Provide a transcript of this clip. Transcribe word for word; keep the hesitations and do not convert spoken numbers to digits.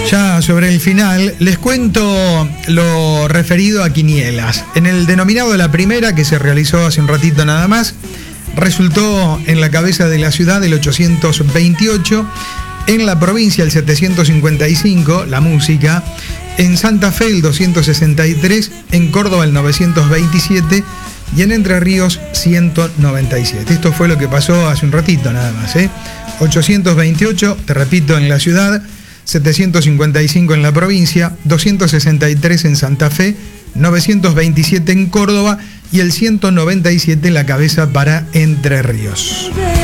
Ya sobre el final, les cuento lo referido a quinielas. En el denominado de la primera, que se realizó hace un ratito nada más, resultó en la cabeza de la ciudad el ochocientos veintiocho, en la provincia el setecientos cincuenta y cinco, la música, en Santa Fe el doscientos sesenta y tres, en Córdoba el novecientos veintisiete y en Entre Ríos ciento noventa y siete. Esto fue lo que pasó hace un ratito nada más, ¿eh? ochocientos veintiocho, te repito, en la ciudad, setecientos cincuenta y cinco en la provincia, doscientos sesenta y tres en Santa Fe, novecientos veintisiete en Córdoba y el ciento noventa y siete en la cabeza para Entre Ríos.